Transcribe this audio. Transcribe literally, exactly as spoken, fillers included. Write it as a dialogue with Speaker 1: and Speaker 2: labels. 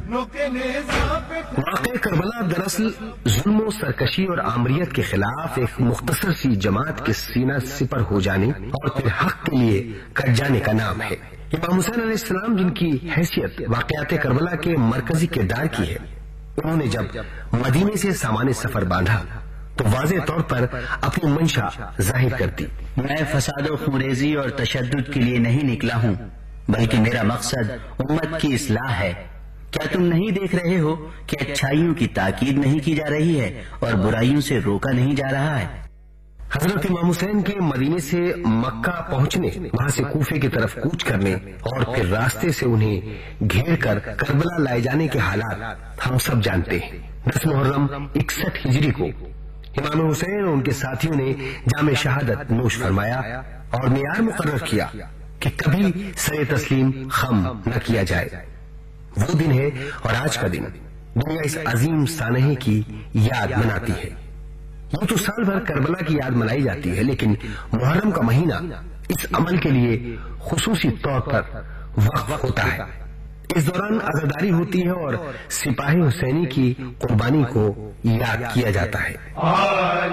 Speaker 1: واقع کربلا دراصل ظلم و سرکشی اور آمریت کے خلاف ایک مختصر سی جماعت کے سینہ سپر ہو جانے اور پھر حق کے لیے کٹ جانے کا نام ہے۔ امام حسین علیہ السلام جن کی حیثیت واقعات کربلا کے مرکزی کردار کی ہے، انہوں نے جب مدینے سے سامان سفر باندھا تو واضح طور پر اپنی منشا ظاہر کر دی۔
Speaker 2: میں فساد و خونریزی اور تشدد کے لیے نہیں نکلا ہوں، بلکہ میرا مقصد امت کی اصلاح ہے۔ کیا تم نہیں دیکھ رہے ہو کہ اچھائیوں کی تاکید نہیں کی جا رہی ہے اور برائیوں سے روکا نہیں جا رہا ہے؟
Speaker 1: حضرت امام حسین کے مدینے سے مکہ پہنچنے، وہاں سے کوفے کی طرف کوچ کرنے اور پھر راستے سے انہیں گھیر کر کربلا لائے جانے کے حالات ہم سب جانتے ہیں۔ دس محرم اکسٹھ ہجری کو امام حسین اور ان کے ساتھیوں نے جام شہادت نوش فرمایا اور معیار مقرر کیا کہ کبھی سر تسلیم خم نہ کیا جائے۔ وہ دن ہے اور آج کا دن دنیا اس عظیم سانحے کی یاد مناتی ہے۔ یہ تو سال بھر کربلا کی یاد منائی جاتی ہے، لیکن محرم کا مہینہ اس عمل کے لیے خصوصی طور پر وقف ہوتا ہے۔ اس دوران عزاداری ہوتی ہے اور سپاہی حسینی کی قربانی کو یاد کیا جاتا ہے۔